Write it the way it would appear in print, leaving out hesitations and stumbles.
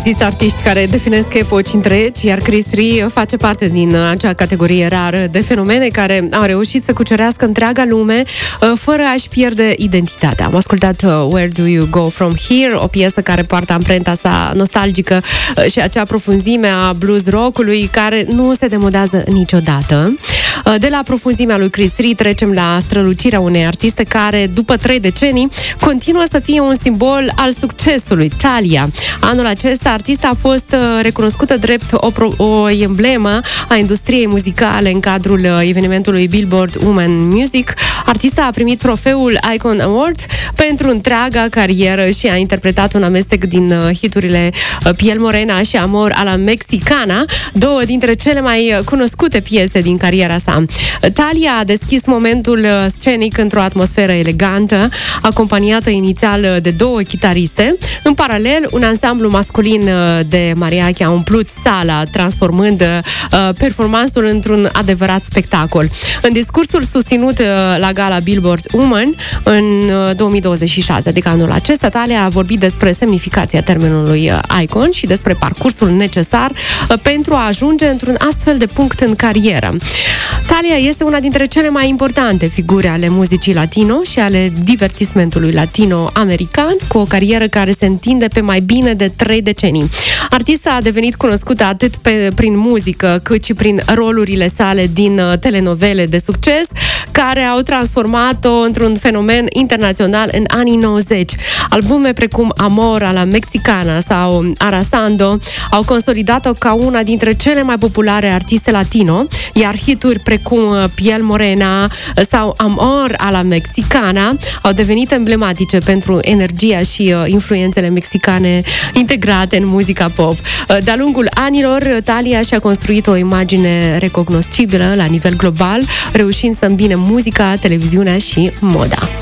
Există artiști care definesc epoci întregi, iar Chris Rea face parte din acea categorie rară de fenomene care au reușit să cucerească întreaga lume fără a-și pierde identitatea. Am ascultat Where Do You Go From Here, o piesă care poartă amprenta sa nostalgică și acea profunzime a blues rock-ului care nu se demodează niciodată. De la profunzimea lui Chris Rea trecem la strălucirea unei artiste care, după 3 decenii, continuă să fie un simbol al succesului, Thalia. Anul acesta, artista a fost recunoscută drept o emblemă a industriei muzicale în cadrul evenimentului Billboard Women Music. Artista a primit trofeul Icon Award pentru întreaga carieră și a interpretat un amestec din hiturile Piel Morena și Amor a la Mexicana, două dintre cele mai cunoscute piese din cariera sa. Thalia a deschis momentul scenic într-o atmosferă elegantă, acompaniată inițial de 2 chitariste. În paralel, un ansamblu masculin de mariachi a umplut sala, transformând performansul într-un adevărat spectacol. În discursul susținut la gala Billboard Woman în 2026, adică anul acesta, Thalia a vorbit despre semnificația termenului icon și despre parcursul necesar pentru a ajunge într-un astfel de punct în carieră. Thalia este una dintre cele mai importante figuri ale muzicii latino și ale divertismentului latino-american, cu o carieră care se întinde pe mai bine de 3 decenii. Artista a devenit cunoscută atât prin muzică, cât și prin rolurile sale din telenovele de succes, care au transformat-o într-un fenomen internațional în anii 90. Albume precum Amor a la Mexicana sau Arrasando au consolidat-o ca una dintre cele mai populare artiste latino, iar hituri precum Piel Morena sau Amor a la Mexicana au devenit emblematice pentru energia și influențele mexicane integrate în muzica pop. De-a lungul anilor, Thalia și-a construit o imagine recognoscibilă la nivel global, reușind să îmbine muzica, televiziunea și moda.